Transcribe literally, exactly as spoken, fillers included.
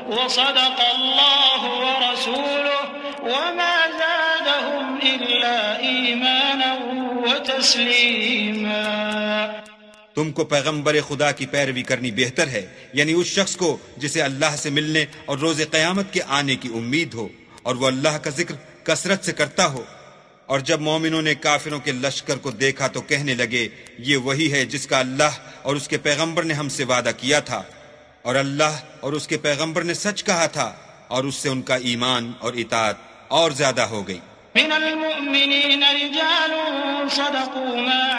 वसदक़ल्लाहु व रसूलुहु वमा ज़ादहुम इल्ला ईमानन व तस्लीमा। तुमको पैगंबर खुदा की पैरवी करनी बेहतर है, यानी उस शख्स को जिसे अल्लाह से मिलने और रोज़े क़यामत के आने की उम्मीद हो और वो अल्लाह का जिक्र कसरत से करता हो। और जब मोमिनों ने काफिरों के लश्कर को देखा तो कहने लगे, ये वही है जिसका अल्लाह और उसके पैगंबर ने हमसे वादा किया था, और अल्लाह और उसके पैगंबर ने सच कहा था, और उससे उनका ईमान और इताअत और ज्यादा हो गई।